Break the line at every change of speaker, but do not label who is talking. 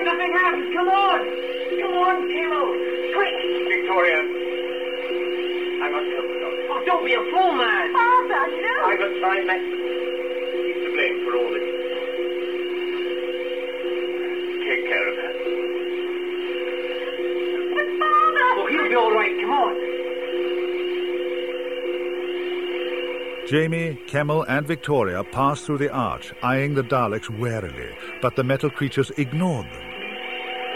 Nothing happened. Come on. Come on, Kimmel. Quick.
Victoria. I must help the doctor.
Oh, don't be a fool, man.
Father, no.
I will try Maxim. He's to blame for all this. Take care of her.
But Father...
Oh, he'll be all right. Come on.
Jamie, Kemmel and Victoria pass through the arch, eyeing the Daleks warily, but the metal creatures ignored them.